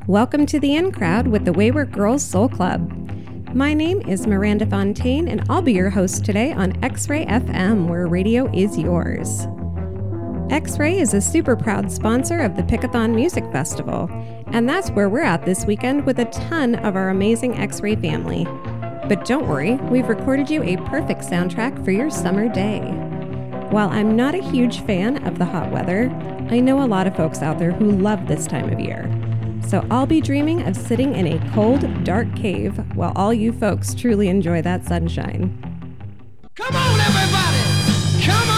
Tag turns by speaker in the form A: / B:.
A: Welcome to the In Crowd with the Wayward Girls Soul Club. My name is Miranda Fontaine, and I'll be your host today on X-Ray FM, where radio is yours. X-Ray is a super proud sponsor of the Pickathon Music Festival, and that's where we're at this weekend with a ton of our amazing X-Ray family. But don't worry, we've recorded you a perfect soundtrack for your summer day. While I'm not a huge fan of the hot weather, I know a lot of folks out there who love this time of year. So I'll be dreaming of sitting in a cold, dark cave while all you folks truly enjoy that sunshine.
B: Come on, everybody! Come on!